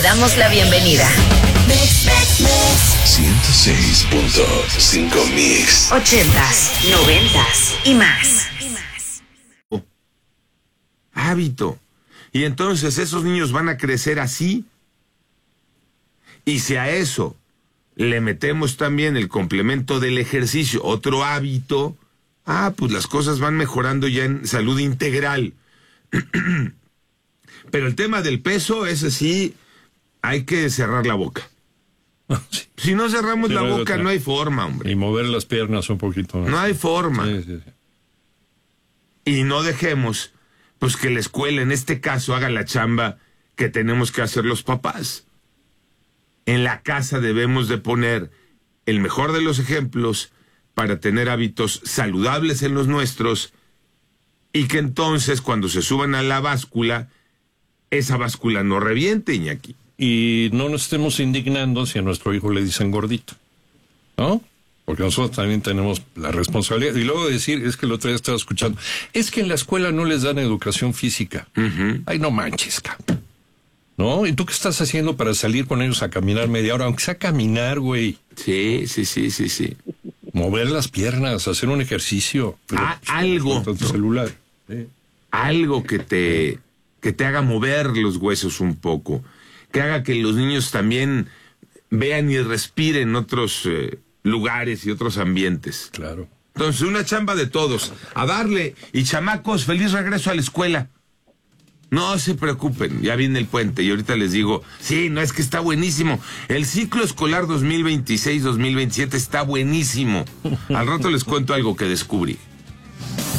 damos la bienvenida. 106.5 Mix. 80s, 90s y más. Hábito. Y entonces esos niños van a crecer así. Y si a eso le metemos también el complemento del ejercicio, otro hábito, pues las cosas van mejorando ya en salud integral. Pero el tema del peso, ese sí, hay que cerrar la boca. Sí. Si no cerramos Sí, la no boca, no hay forma, hombre. Y mover las piernas un poquito más. No hay forma. Sí. Y no dejemos, pues, que la escuela, en este caso, haga la chamba que tenemos que hacer los papás. En la casa debemos de poner el mejor de los ejemplos para tener hábitos saludables en los nuestros y que entonces cuando se suban a la báscula, esa báscula no reviente, Iñaki. Y no nos estemos indignando si a nuestro hijo le dicen gordito, ¿no? Porque nosotros también tenemos la responsabilidad. Y luego decir, es que el otro día estaba escuchando, es que en la escuela no les dan educación física. Ay, no manches, cabrón. ¿No? ¿Y tú qué estás haciendo para salir con ellos a caminar media hora? Aunque sea caminar, güey. Sí. Mover las piernas, hacer un ejercicio. Algo. Con tu celular. Sí. Algo que te haga mover los huesos un poco. Que haga que los niños también vean y respiren otros lugares y otros ambientes. Claro. Entonces, una chamba de todos. A darle. Y chamacos, feliz regreso a la escuela. No se preocupen, ya viene el puente y ahorita les digo, sí, no, es que está buenísimo. El ciclo escolar 2026-2027 está buenísimo. Al rato les cuento algo que descubrí.